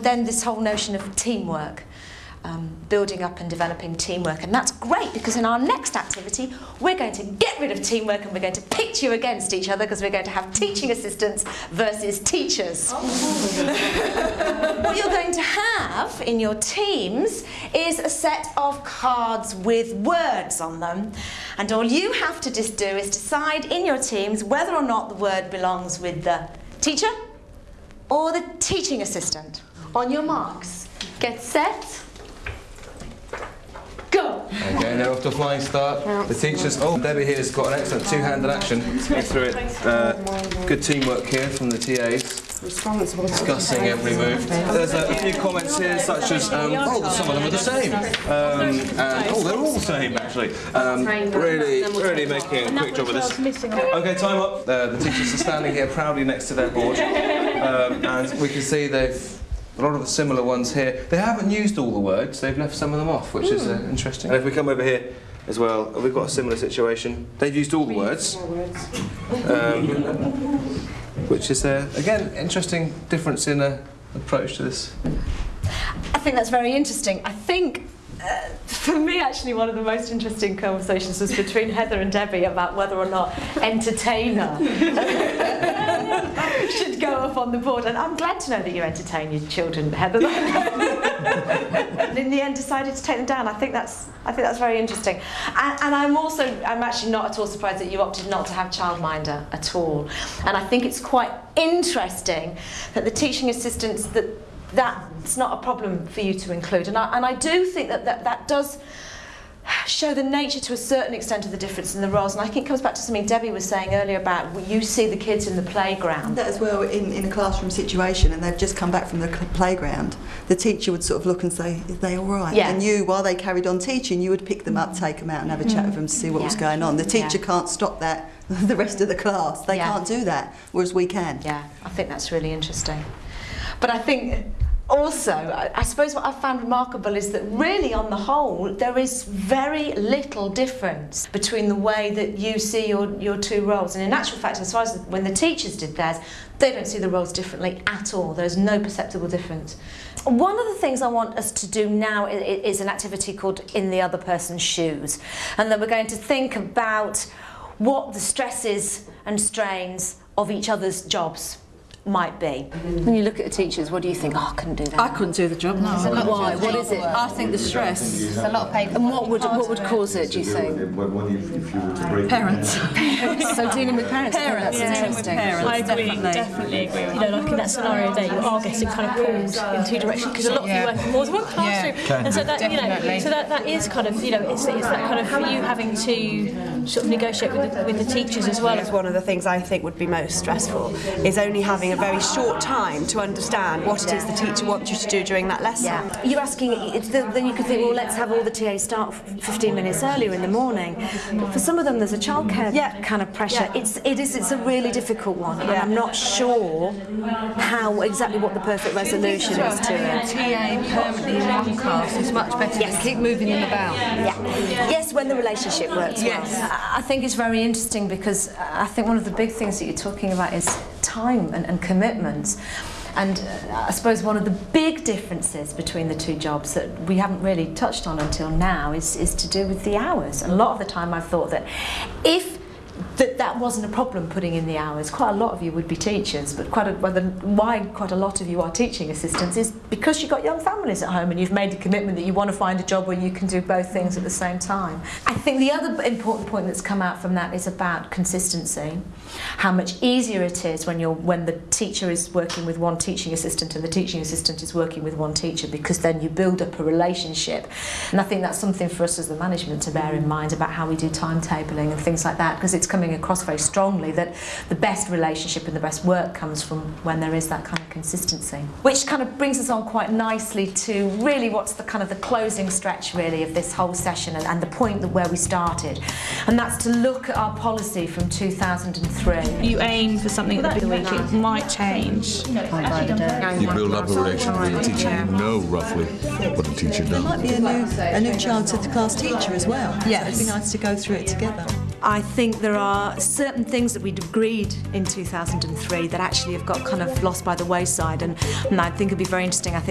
And then this whole notion of teamwork. Building up and developing teamwork, and that's great because in our next activity we're going to get rid of teamwork and we're going to pitch you against each other because we're going to have teaching assistants versus teachers. What you're going to have in your teams is a set of cards with words on them, and all you have to just do is decide in your teams whether or not the word belongs with the teacher or the teaching assistant. On your marks, get set, go! Okay, they're off to a flying start. The teachers, Debbie here's got an excellent two-handed action. Go through it. Good teamwork here from the TAs. Discussing every move. There's a few comments here such as, some of them are the same. And, they're all the same actually. Really making a quick job of this. Okay, time up. The teachers are standing here proudly next to their board. And we can see they've a lot of the similar ones here. They haven't used all the words, they've left some of them off, which is interesting. And if we come over here as well, we've got a similar situation. They've used all the words. Which is, again, interesting difference in approach to this. I think that's very interesting. I think, for me, actually, one of the most interesting conversations was between Heather and Debbie about whether or not entertainer should go up on the board. And I'm glad to know that you entertain your children, Heather. And in the end, decided to take them down. I think that's very interesting. And I'm actually not at all surprised that you opted not to have childminder at all. And I think it's quite interesting that the teaching assistants that's not a problem for you to include, and I do think that does show the nature to a certain extent of the difference in the roles, and I think it comes back to something Debbie was saying earlier about you see the kids in the playground. That as well, in a classroom situation, and they've just come back from the playground, the teacher would sort of look and say, "Is they all right?" Yeah. And you, while they carried on teaching, you would pick them up, take them out and have a chat with them to see what was going on. The teacher can't stop that, the rest of the class, they can't do that, whereas we can. Yeah, I think that's really interesting. But I think also, I suppose what I've found remarkable is that really on the whole there is very little difference between the way that you see your two roles, and in actual fact, as far as when the teachers did theirs, they don't see the roles differently at all. There's no perceptible difference. One of the things I want us to do now is an activity called In the Other Person's Shoes, and then we're going to think about what the stresses and strains of each other's jobs might be. When you look at the teachers, what do you think? Oh, I couldn't do that. I couldn't do the job. No. Why? What is it? I think the stress. It's a lot of paper. And what would cause it, do you think? Parents. So dealing with parents. Parents. That's interesting. I definitely agree with you. Like in that scenario there, you are getting kind of pulled in two directions because a lot of you work in more than one classroom, and so that that is kind of it's that kind of for you having to sort of negotiate with the teachers as well. It's one of the things I think would be most stressful is only having a very short time to understand what it is the teacher wants you to do during that lesson. Yeah. You're asking, then you could think, well, let's have all the TAs start 15 minutes earlier in the morning. But for some of them, there's a childcare kind of pressure. It's a really difficult one, and I'm not sure exactly what the perfect resolution is to it. TA permanently in one class is much better than keep moving them about. Yeah. Yes, when the relationship works well. I think it's very interesting because I think one of the big things that you're talking about is time and commitments. And I suppose one of the big differences between the two jobs that we haven't really touched on until now is to do with the hours. And a lot of the time I've thought that if that wasn't a problem, putting in the hours, quite a lot of you would be teachers, but why quite a lot of you are teaching assistants is because you've got young families at home and you've made a commitment that you want to find a job where you can do both things at the same time. I think the other important point that's come out from that is about consistency. How much easier it is when the teacher is working with one teaching assistant and the teaching assistant is working with one teacher, because then you build up a relationship. And I think that's something for us as the management to bear in mind about how we do timetabling and things like that, because it's coming across very strongly that the best relationship and the best work comes from when there is that kind of consistency. Which kind of brings us on quite nicely to really what's the kind of the closing stretch really of this whole session and the point where we started. And that's to look at our policy from 2003. You aim for something at the week, it might change. You build up a relationship with the teacher, you know roughly what the teacher does. There might be a new child to the class teacher as well. Yes. So it'd be nice to go through it together. I think there are certain things that we'd agreed in 2003 that actually have got kind of lost by the wayside, and I think it'd be very interesting. I think